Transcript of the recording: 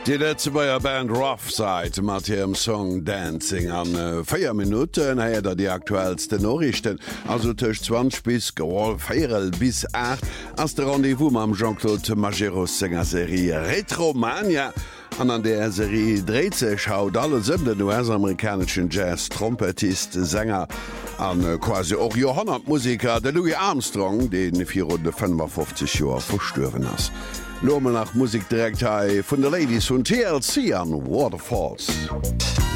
Die letzte beier Band Roughside mat hirem Song Dancing an 4 Minuten häder die aktuellste Norrichten, also tech 20 bis Gewall 4 bis 8 ass de Rendevous mam Jean-Claude Majeros Sängerserie Retromania. An der Serie dreht sech haut alle den US-amerikanischen Jazz-Trompetist, Sänger an quasi auch Johannat-Musiker, der Louis Armstrong, den 455 Joer verstören ass. Lome nach Musikdirektei vun der Ladies von TLC an Waterfalls.